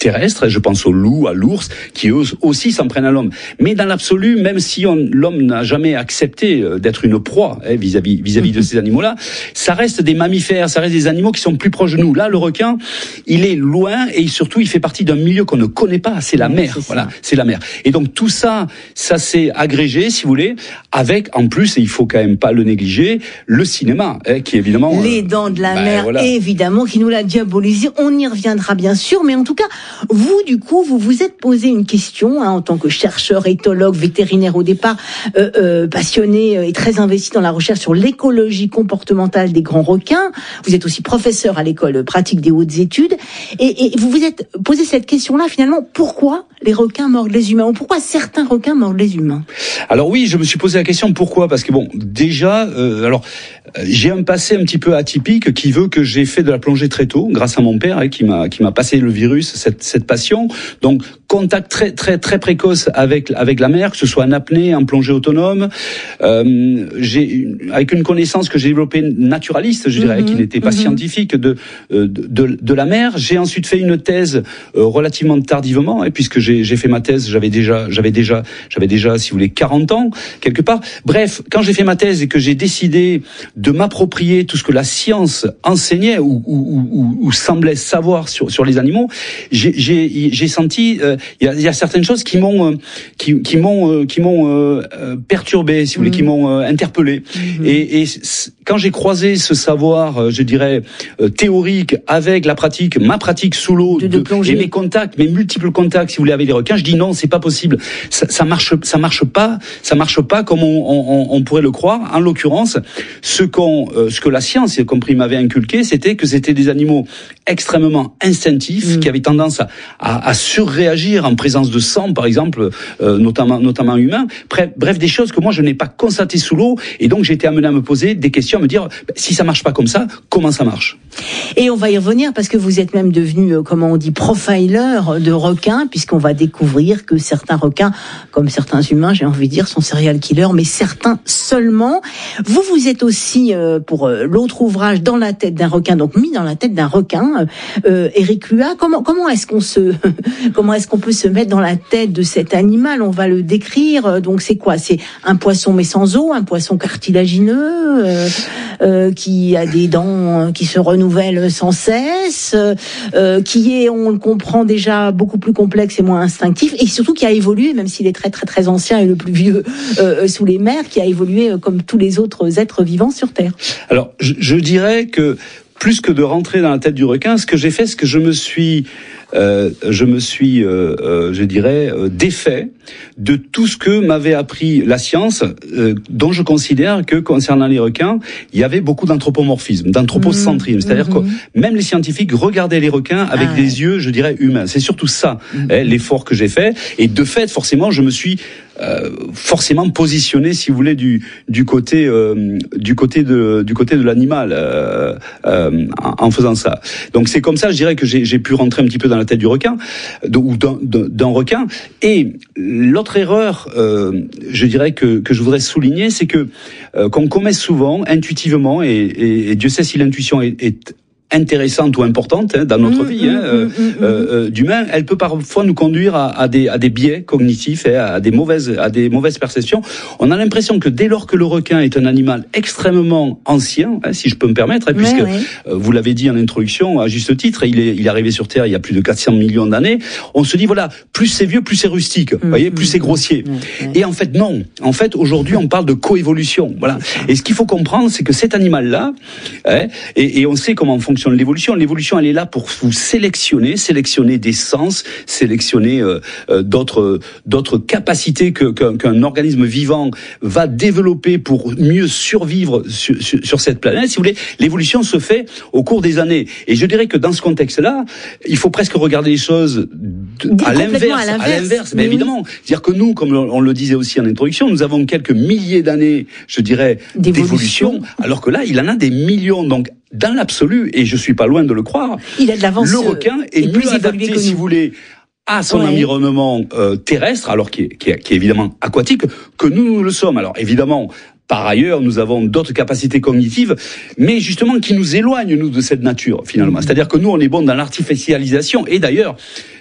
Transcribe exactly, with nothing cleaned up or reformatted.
terrestres, je pense aux loups, à l'ours, qui eux aussi s'en prennent à l'homme. Mais dans l'absolu, même si on, l'homme n'a jamais accepté d'être une proie hein, vis-à-vis, vis-à-vis de ces animaux-là, ça reste des mammifères, ça reste des animaux qui sont plus proches de nous. Là, le requin, il est loin et surtout, il fait partie d'un milieu qu'on ne connaît pas, c'est la mer. C'est voilà, c'est la mer. Et donc tout ça, ça s'est agrégé, si vous voulez, avec en plus, et il faut quand même pas le négliger, le cinéma, hein, qui évidemment... Les dents de la bah, mer, voilà. évidemment, qui nous l'a diabolisé. On y reviendra bien sûr, mais en tout cas, vous, du coup, vous vous êtes posé une question, hein, en tant que chercheur, éthologue, vétérinaire au départ, euh, euh, passionné et très investi dans la recherche sur l'écologie comportementale des grands requins. Vous êtes aussi professeur à l'école pratique des hautes études. Et, et vous vous êtes posé cette question-là, finalement, pourquoi les requins mordent les humains, ou pourquoi certains requins mordent les humains? Alors oui, je me suis posé la question pourquoi, parce que bon, déjà, euh, alors j'ai un passé un petit peu atypique qui veut que j'ai fait de la plongée très tôt, grâce à mon père, hein, qui m'a qui m'a passé le virus, cette cette passion. Donc contact très très très précoce avec avec la mer, que ce soit en apnée, en plongée autonome. Euh, j'ai avec une connaissance que j'ai développée naturaliste, je dirais, mmh, qui n'était pas mmh. scientifique de, de de de la mer. J'ai ensuite fait une thèse euh, relativement tardivement, hein, puisque j'ai j'ai fait ma thèse, j'avais déjà j'avais déjà j'avais déjà si vous voulez quarante ans quelque part. Bref, quand j'ai fait ma thèse et que j'ai décidé de m'approprier tout ce que la science enseignait ou, ou, ou, ou semblait savoir sur, sur les animaux, j'ai, j'ai, j'ai senti, il euh, y, a, y a certaines choses qui m'ont, euh, qui, qui m'ont, euh, qui m'ont euh, perturbé, si vous voulez, mmh. qui m'ont euh, interpellé. Mmh. Et, et quand j'ai croisé ce savoir, euh, je dirais euh, théorique avec la pratique, ma pratique sous l'eau, de, de, de et mes contacts, mes multiples contacts, si vous voulez, avec les requins, je dis non, c'est pas possible. Ça, ça marche, ça marche pas, ça marche pas comme on, on, on pourrait le croire. En l'occurrence, ce qu'on, euh, ce que la science, y compris, m'avait inculqué, c'était que c'était des animaux extrêmement instinctifs, mmh. qui avaient tendance à, à, à surréagir en présence de sang, par exemple, euh, notamment, notamment humain. Bref, bref, des choses que moi je n'ai pas constatées sous l'eau, et donc j'ai été amené à me poser des questions, à me dire bah, si ça marche pas comme ça, comment ça marche? Et on va y revenir parce que vous êtes même devenu, euh, comment on dit, profiler de requins, puisqu'on va découvrir que certains requins, comme certains humains, j'ai envie de dire, sont serial killers, mais certains seulement. Vous, vous êtes aussi, euh, pour euh, l'autre ouvrage, Dans la tête d'un requin, donc mis dans la tête d'un requin, euh, Éric Luat. Comment, comment est-ce qu'on se, comment est-ce qu'on peut se mettre dans la tête de cet animal? On va le décrire. Donc c'est quoi? C'est un poisson mais sans os, un poisson cartilagineux, euh, euh, qui a des dents qui se renouvellent sans cesse, euh, qui est, on le comprend déjà, beaucoup plus complexe et moins instinctif, et surtout qui a évolué, même s'il est très très très ancien et le plus vieux euh, sous les mers, qui a évolué euh, comme tous les autres êtres vivants sur Terre. Alors, je, je dirais que plus que de rentrer dans la tête du requin, ce que j'ai fait, c'est que je me suis, euh, je me suis, euh, euh, je dirais, euh, défait de tout ce que m'avait appris la science, euh, dont je considère que concernant les requins, il y avait beaucoup d'anthropomorphisme, d'anthropocentrisme. Mmh, C'est-à-dire mmh. que même les scientifiques regardaient les requins avec ah, des ouais. yeux, je dirais, humains. C'est surtout ça, mmh. hein, l'effort que j'ai fait. Et de fait, forcément, je me suis euh, forcément positionné, si vous voulez, du du côté euh, du côté de du côté de l'animal euh, euh, en, en faisant ça. Donc c'est comme ça, je dirais, que j'ai, j'ai pu rentrer un petit peu dans la tête du requin, de, ou d'un, d'un requin. Et l'autre erreur, euh, je dirais que que je voudrais souligner, c'est que euh, qu'on commet souvent intuitivement, et, et, et Dieu sait si l'intuition est, est intéressante ou importante hein, dans notre mmh, vie hein, mmh, euh, mmh, euh, d'humain, elle peut parfois nous conduire à, à des à des biais cognitifs, hein, à des mauvaises à des mauvaises perceptions. On a l'impression que dès lors que le requin est un animal extrêmement ancien, hein, si je peux me permettre, hein, puisque ouais, ouais. Euh, vous l'avez dit en introduction à juste titre, il est il est arrivé sur Terre il y a plus de quatre cents millions d'années. On se dit voilà, plus c'est vieux, plus c'est rustique, mmh, vous voyez, plus mmh, c'est grossier. Mmh, Et en fait non, en fait aujourd'hui on parle de coévolution, voilà. Et ce qu'il faut comprendre, c'est que cet animal là, hein, et, et on sait comment fonctionne l'évolution. L'évolution, elle est là pour vous sélectionner, sélectionner des sens, sélectionner euh, euh, d'autres d'autres capacités que qu'un, qu'un organisme vivant va développer pour mieux survivre sur, sur, sur cette planète. Si vous voulez, l'évolution se fait au cours des années. Et je dirais que dans ce contexte-là, il faut presque regarder les choses de, à, l'inverse, à l'inverse. À l'inverse, mais oui. évidemment. C'est-à-dire que nous, comme on le disait aussi en introduction, nous avons quelques milliers d'années, je dirais, d'évolution, d'évolution alors que là, il en a des millions. Donc dans l'absolu, et je suis pas loin de le croire, il a de l'avance, le requin est mieux adapté, si vous voulez, à son ouais. environnement euh, terrestre, alors qui est, qui, est, qui est évidemment aquatique, que nous, nous le sommes. Alors évidemment, par ailleurs, nous avons d'autres capacités cognitives, mais justement qui nous éloignent, nous, de cette nature, finalement. Mmh. C'est-à-dire que nous, on est bon dans l'artificialisation, et d'ailleurs,